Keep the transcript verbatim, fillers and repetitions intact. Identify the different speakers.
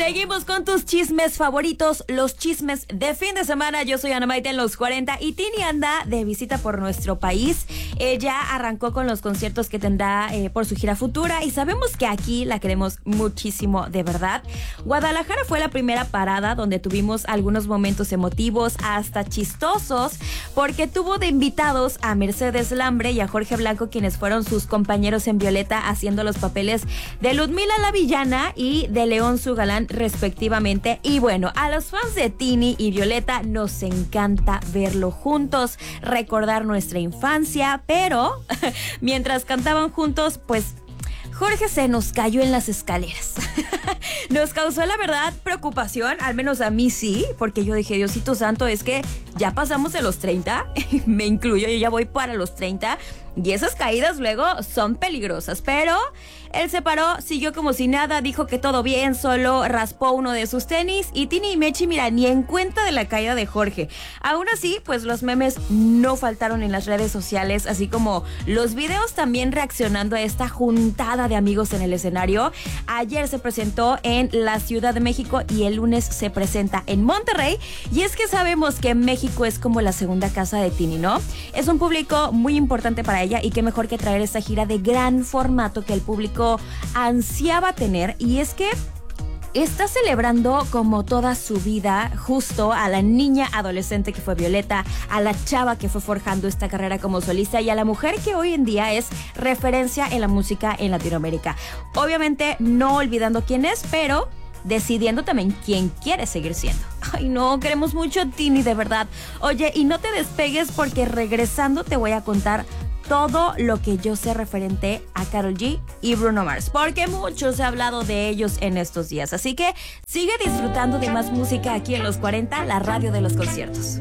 Speaker 1: Seguimos con tus chismes favoritos, los chismes de fin de semana. Yo soy Ana Maite en los cuarenta y Tini anda de visita por nuestro país. Ella arrancó con los conciertos que tendrá eh, por su gira futura y sabemos que aquí la queremos muchísimo, de verdad. Guadalajara fue la primera parada donde tuvimos algunos momentos emotivos, hasta chistosos, porque tuvo de invitados a Mercedes Lambre y a Jorge Blanco, quienes fueron sus compañeros en Violeta, haciendo los papeles de Ludmila la villana y de León su galán, respectivamente. Y bueno, a los fans de Tini y Violeta nos encanta verlo juntos, recordar nuestra infancia, pero mientras cantaban juntos, pues Jorge se nos cayó en las escaleras. Nos causó, la verdad, preocupación, al menos a mí sí, porque yo dije, Diosito santo, es que ya pasamos de los treinta, me incluyo, yo ya voy para los treinta, y esas caídas luego son peligrosas, pero él se paró, siguió como si nada, dijo que todo bien, solo raspó uno de sus tenis, y Tini y Mechi, mira, ni en cuenta de la caída de Jorge. Aún así, pues los memes no faltaron en las redes sociales, así como los videos también reaccionando a esta juntada de amigos en el escenario. Ayer se presentó en la Ciudad de México y el lunes se presenta en Monterrey, y es que sabemos que México es como la segunda casa de Tini, ¿no? Es un público muy importante para ella, y qué mejor que traer esta gira de gran formato que el público ansiaba tener, y es que está celebrando como toda su vida justo a la niña adolescente que fue Violeta, a la chava que fue forjando esta carrera como solista y a la mujer que hoy en día es referencia en la música en Latinoamérica. Obviamente no olvidando quién es, pero decidiendo también quién quiere seguir siendo. Ay no, queremos mucho Tini, de verdad. Oye, y no te despegues porque regresando te voy a contar todo lo que yo sé referente a Karol G y Bruno Mars, porque mucho se ha hablado de ellos en estos días. Así que sigue disfrutando de más música aquí en Los cuarenta, la radio de los conciertos.